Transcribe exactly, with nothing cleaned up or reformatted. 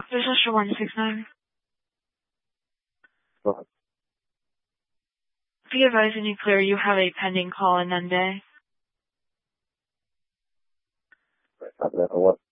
Rochester one six nine. Go ahead. Be advised when you clear, you have a pending call in Monday. Right, copy that. Or what?